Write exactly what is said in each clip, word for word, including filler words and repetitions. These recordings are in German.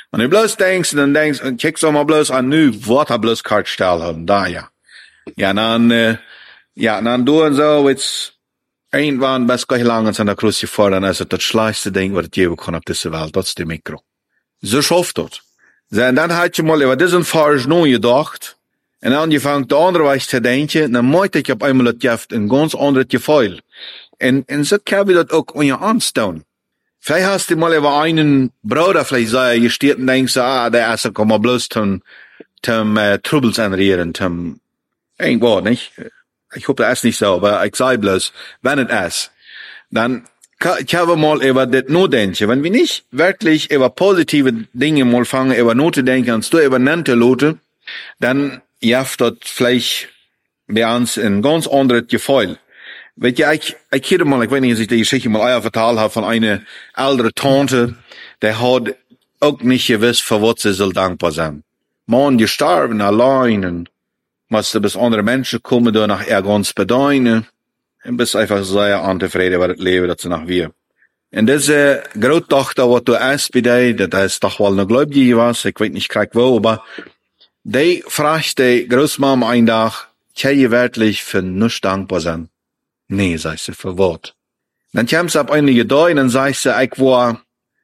Und du bloß denkst, dann denkst, und kickst auch mal bloß an, nu, wat er bloß kart stellen haben, da, ja. Ja, dann, äh, ja, dann du und so, jetzt, irgendwann, bis gleich lang an der Kruise vor, dann ist es das schlechteste Ding, was es geben kann auf dieser Welt, das ist die Mikro. So schafft das. So, und dann hat je mal über diesen Fall noch gedacht, und dann angefangen, der andere Weise zu denken, dann meinte ich auf einmal, das gibt ein ganz anderes Gefühl. Und, und so kann wir das auch an ihr anstellen. Vielleicht hast du mal über einen Bruder vielleicht sagen, je steht und denkst, ah, der ist kann mal bloß zum, zum, äh, Troubles anrühren, zum, irgendwo, nicht? Ich hoffe, das ist nicht so, aber ich sage bloß, wenn es ist, dann kann ich mal über das nachdenken. Wenn wir nicht wirklich über positive Dinge mal fangen, über Note denken, und du über nannte Leute, dann jaft das vielleicht bei uns ein ganz anderes Gefühl. Weet je, ich, ich kenne mal, ich weiß nicht, ob ich die Geschichte mal euer vertalt habe von einer älteren Tante, der hat auch nicht gewusst, für was sie soll dankbar sein. Man, die starben allein und musste bis andere Menschen kommen, da nach ihr ganz bedeuten und bis einfach sehr unzufrieden über das Leben, das sie nach wir. Und diese Großtochter, was du erst bei dir, das ist doch wohl eine Gläubige was, ich weiß nicht gerade wo, aber die fragt die Großmama einen Tag, kann je wirklich für nichts dankbar sein? Nee, sagt sie, für was? Dann kommt sie ab einige Tage, dann sagt sie, ich war,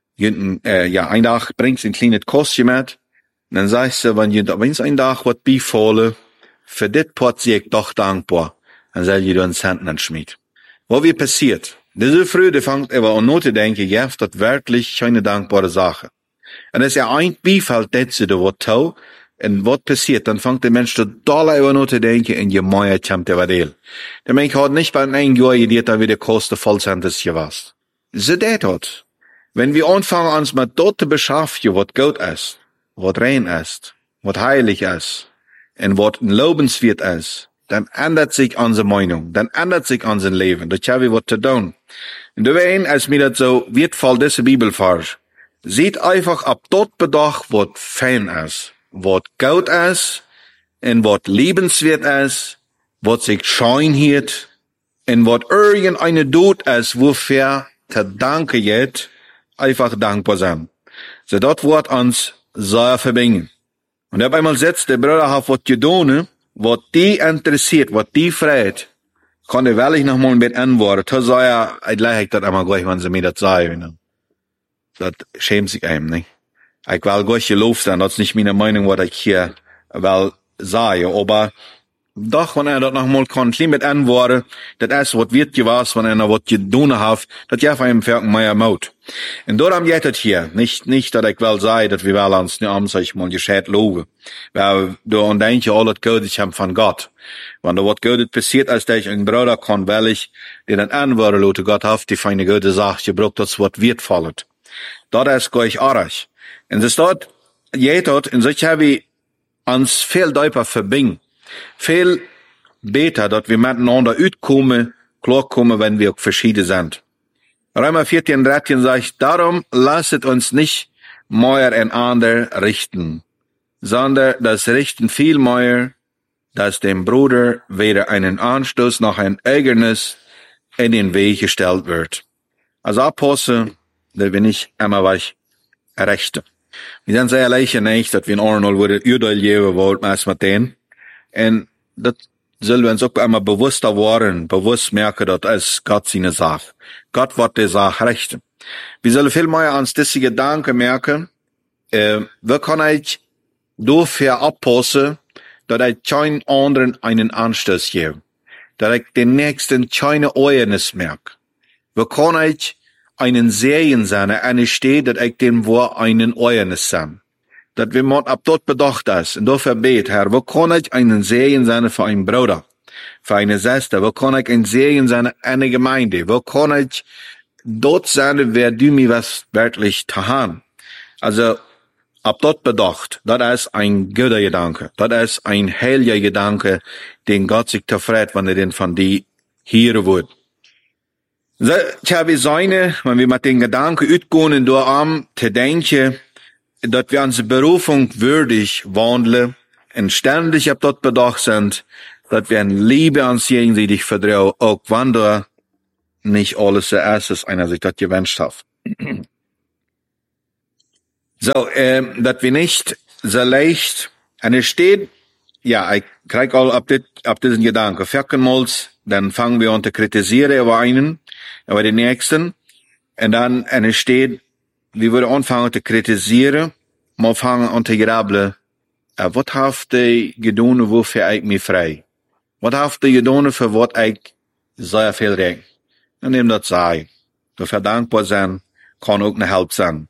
äh, ja, ein Tag bringt sie ein kleines Kostchen mit, und dann sagt sie, wenn ihr, wenn es ein Tag was beifalle, für das Pot sie ich doch dankbar, dann soll ihr den Cent anschmied. Was wird passiert? Diese Freude fängt aber an nur zu denken, ja, das wirklich keine dankbare Sache. Und als er ein beifällt, das sie da was tau, und was passiert, dann fängt der Mensch total über nur zu denken, und je mehr kommt der Wadel. Der Mensch hat nicht bei einem Jahr gedacht, da wieder Kosten voll sind, das hier was. So das hat. Wenn wir anfangen, uns mit dort zu beschäftigen, was gut ist, was rein ist, was heilig ist, und was lobenswert ist, dann ändert sich unsere Meinung, dann ändert sich unser Leben, das haben wir was zu tun. Und deswegen, als mir das so wertvoll, diese Bibelvers, sieht einfach ab dort bedacht, was fein ist, was gut ist, und was liebenswert ist, was sich schein hielt, und was irgendeine Tod ist, wofür zu danken geht, einfach dankbar sein. So dort wird uns sehr verbinden. Und auf einmal setzt der Bruder auf was getan, was die interessiert, was die freut, kann er wirklich noch mal ein bisschen antworten. Das sei ja, ich leih das einmal gleich, wenn sie mir das sagen. Das schämt sich einem, nicht? Ich will gleich gelobt sein, das ist nicht meine Meinung, was ich hier will sagen, aber doch, wenn er das noch mal kann, klein mit antworten, das ist, was wird gewesen, wenn er was getan hat, das ja von einem Ferken mehr Mut. Und darum geht es hier. Nicht, nicht, dass ich will sagen, dass wir wel uns nicht am, sag ich mal, gescheit loben. Weil du an denke, alles Gutes haben von Gott. Wenn da was Gutes passiert, als der ich einen Bruder kann, weil ich dir dann antworten, Leute, Gott hat die feine gute Sache gebraucht, das was wird fallen. Das ist gleich arg. Und es dort, geht dort, und so habe ich uns viel deutlicher verbinden. Viel besser, dass wir miteinander utkommen, klarkommen, wenn wir auch verschieden sind. Römer vierzehn, dreizehn sagt, darum lasset uns nicht mehr einander richten, sondern das Richten viel mehr, dass dem Bruder weder einen Anstoß noch ein Ärgernis in den Weg gestellt wird. Als Apostel, da bin ich immer was rechte. Wir sind sehr leicht nicht, dass wir in Ordnung würde, Urteil geben wollen, als mit denen. Und das sollen wir uns auch einmal bewusster werden, bewusst merken, das ist Gott seine Sache. Gott wird die Sache richten. Wir sollen viel mehr uns diese Gedanken merken, äh, wie kann ich dafür abpassen, dass ich keinen anderen einen Anstoß gebe, dass ich den nächsten keine Awareness merke. Wie kann ich einen Segen sein, eine steht, dass ich dem Wort einen Awareness sein. Dass wir mal ab dort bedacht ist, und dafür bet, Herr, wo kann ich einen Segen sein für einen Bruder, für eine Schwester, wo kann ich einen Segen sein für eine Gemeinde, wo kann ich dort sein, wer du mir was wirklich tahan. Also, ab dort bedacht, das ist ein guter Gedanke, das ist ein heiliger Gedanke, den Gott sich zufrieden, wenn er den von dir hören wird. So, ich habe seine, wenn wir mit den Gedanken utgehen, durch am zu denken, dass wir unsere Berufung würdig wandeln und ständig ab dort bedacht sind, dass wir in Liebe uns gegenseitig vertrauen, auch wenn da nicht alles so ist, als einer sich das gewünscht hat. So, ähm, dat wir nicht so leicht, en er steht, ja, ich krieg all ab dit, ab diesen Gedanken. Vierkenmals, dann fangen wir an zu kritisieren über einen, über den nächsten, und dann, en er steht, wir würden anfangen zu kritisieren, mal fangen an zu grabbeln, uh, wat heeft hij gedaan wofür ich mich frei? Wat heeft hij gedaan für wat ich sehr viel denk? En neem dat sei. Dafür dankbar sein, kann auch eine Help sein.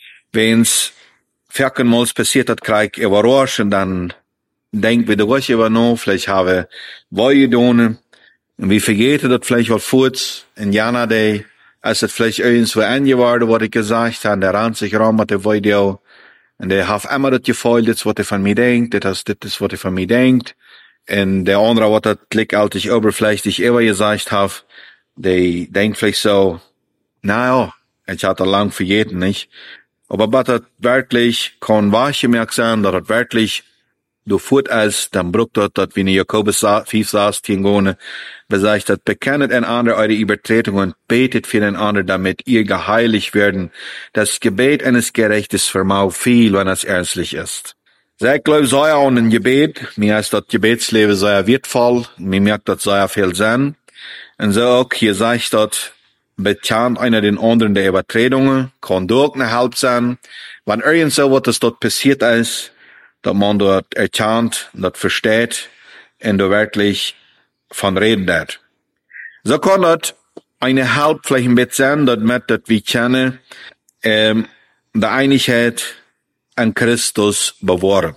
Wenn's vierkenmals passiert hat, krieg ich überraschen, dann denk wir durch über noch, vielleicht habe wir gedaan, und wie vergeht das vielleicht was kurz, in Jana Day, als es vielleicht irgendwo angeworden, was ich gesagt habe, der rannt sich rum mit der Video, und der hat immer das Gefühl, das, was er von mir denkt, das ist das, was er von mir denkt, und der andere, was das gleichzeitig oberflächlich immer gesagt hat, der denkt vielleicht so, naja, ich hatte lang vergeten, nicht? Aber was das wirklich kann wahrgemerkt sein, dass das wirklich du fort als, dann brucht das, dass wie in Jakobus fünf saß, hingone, besagt, dass bekennet ein anderer eure Übertretungen, betet für den anderen, damit ihr geheiligt werden. Das Gebet eines Gerechtes vermag viel, wenn es ernstlich ist. Ich glaube, sei auch ein Gebet, mir ist das Gebetsleben sehr wertvoll, mir merkt das sehr viel Sinn. Und so auch, hier sagt das, bekannt einer den anderen der Übertretungen, kann durch eine Help sein, wenn irgend so was dort passiert ist, dass man dort erkannt, dort versteht, und dort wirklich von reden hat. So kann das eine Help vielleicht ein bisschen sein, dass wir, dass wir kennen, ähm, die Einigkeit an Christus bewahren.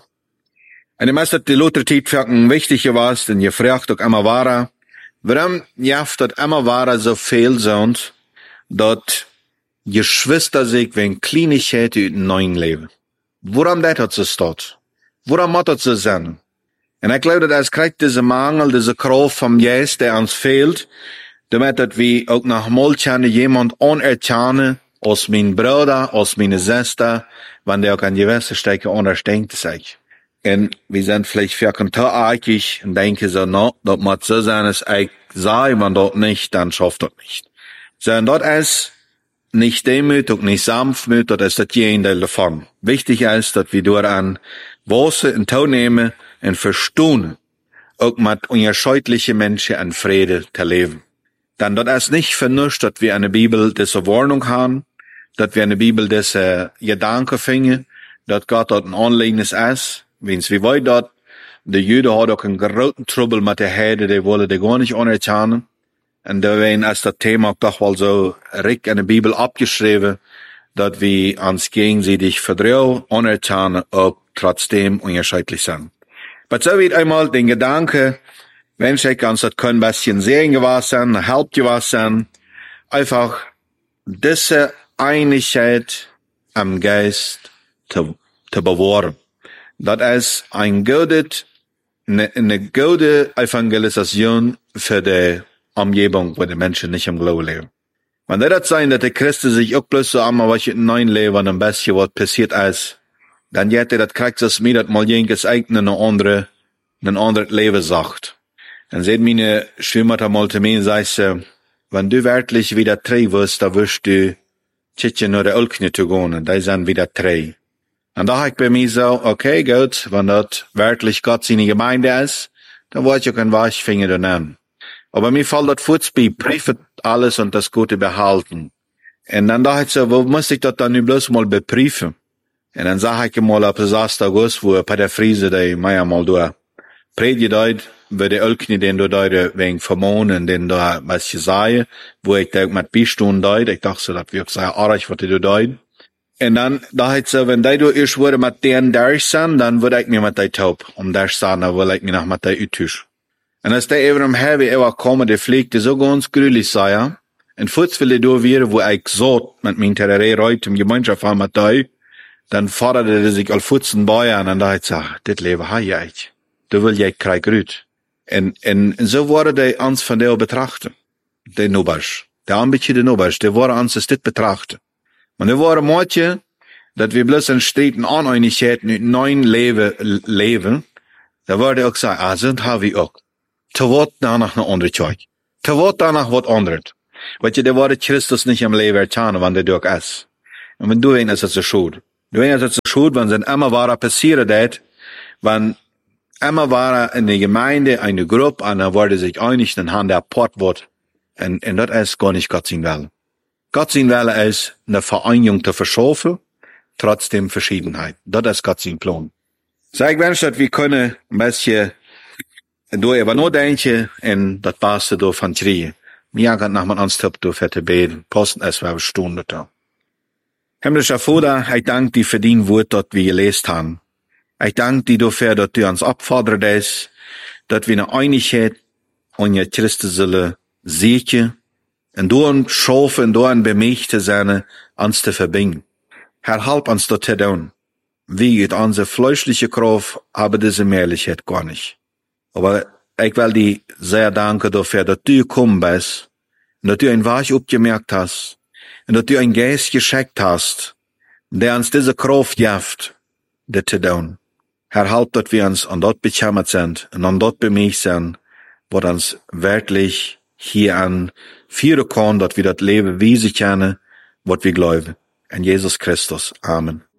Und ich weiß, dass die Luther-Zeit für ein wichtiger war, denn ihr fragt auch immer wahr, warum jaft das immer wahr so viel sind, dass Geschwister sich wegen Kleinigkeit in den neuen Leben. Woran das hat es dort? Woran muss das so sein? Und ich glaube, dass es kriegt diese Mangel, diese Kraft vom Geist, der uns fehlt, damit dass wir auch nach Molchane jemand anerkennen, als mein Bruder, als meine Schwester, wenn der auch an gewisse Strecke untersteckt sich. Und wir sind vielleicht für kontaktartig und denken so, no, das muss so sein, dass ich sage, wenn dort nicht, dann schafft das nicht. Sondern dort ist nicht demütig, nicht sanftmütig, das ist das Gegenteil davon. Wichtig ist, dass wir durch an Wasse und Tau nehmen und verstehen, auch mit unterschiedlichen Menschen an Friede zu leben. Dann dort ist nicht vernünftig, dass wir eine Bibel diese Warnung haben, dass wir eine Bibel diese Gedanken finden, dass Gott dort ein Anliegnis ist. Wenn's wie weit dort, der Jüde hat auch einen großen Trouble mit der Herde, die wollen die gar nicht anerkennen. Und da werden als das Thema auch doch wohl so richtig in der Bibel abgeschrieben, dass wir uns gegenseitig vertrauen, anerkennen, auch trotzdem unterschiedlich sind. Aber so wird einmal den Gedanke, wenn ich uns das können ein bisschen sehen gewesen sein, help gewesen sein, einfach diese Einigkeit am Geist zu, zu bewahren. Das ist ein gutes, eine, eine gute Evangelisation für die Umgebung, wo die Menschen nicht im Glauben leben. Wenn das sein, dass die Christen sich auch bloß so einmal was in neuen Leben ein bisschen was passiert ist, dann hätte das kriegt es mir, dass mal jenes eigene eine andere, ein anderes Leben sagt. Dann seht meine Schwimmer mal zu mir und sagt, wenn du wirklich wieder drei wirst, dann wirst du Tschitchen oder Ölkne zu gehen, und die sind wieder drei. Und da habe ich bei mir so, okay, gut, wenn das wirklich Gott seine Gemeinde ist, dann wollte ich auch einen Weichfinger da nehmen. Aber mir fällt das Fußball, prüft alles und das Gute behalten. Und dann dachte ich so, wo muss ich das dann bloß mal beprüfen? Und dann sag ich mal, ab ersten August, wo bei der Friese, die Meier mal da predigt dort, wo die Ölkne, den du dort wegen Vermohnen, den da, was ich sage, wo ich da mit Beistunden dort, ich dachte so, das wird sehr arg, was du dort. Und dann dachte ich so, wenn die du erst würde mit denen durch sein, dann würde ich mir mit die taub. Um durch sein, dann würde ich mir noch mit die ütisch. Und als die eben im Herbie immer kommen, die pflegte so ganz grülich sein, und kurz will ich da wieder, wo ich so mit meinen Terrorei heute im Gemeinschaft haben mit die, dann forderte er sich als Futzen bei an, und da hat gesagt, das Leben habe ich. Du will ich krieg rüt. Und, und, und so wurde die uns von der betrachten. Der Nubasch. Der Ambitje der Nubasch, der wurde uns das betrachten. Und er war manche, dass wir bloß in Städten Uneinigkeiten in neuen Leben leben, da wurde auch gesagt, ah, sind haben wir auch. Zu wat danach eine andere Zeug. Zu wat danach was anderes. Weil der wurde Christus nicht im Leben erkennen, wenn der durch ist. Und wenn du ihn ist, ist es schuld. Du weißt, es ist schuld, wenn es immer war passiert hat, wenn immer war in der Gemeinde eine Gruppe, und dann wurde sich einig, dann haben der Port wird. Und, und das ist gar nicht Gott sein Wille. Gott sein Wille ist, eine Vereinigung zu verschaffen, trotzdem Verschiedenheit. Das ist Gott sein Plan. So, ich wünsche, dass wir können ein bisschen darüber nachdenken und das Beste davon kriegen. Mir kann nach meinem Anstipp dafür zu beten. Posten es, wir Stunden da. Himmlischer Vater, ich danke dir für dein Wort, das wir gelesen haben. Ich danke dir dafür, dass du uns abforderst, dass wir eine Einigkeit und ihr Christus sollen sehen und durch schaffen und durch bemächtigt sein, uns zu verbinden. Herr, help uns das zu tun. Wie it unsere fleischliche Kraft haben diese Möglichkeit gar nicht. Aber ich will dir sehr danken dafür, dass du gekommen bist und dass du ein Weg abgemerkt hast und dass du einen Geist geschickt hast, der uns diese Kraft gibt, das zu tun. Herr, help, dass wir uns an dort bekümmert sind und an dort bemüht sind, wo uns wirklich hier an führen kann, dass wir das Leben wiesen können, was wir glauben. In Jesus Christus. Amen.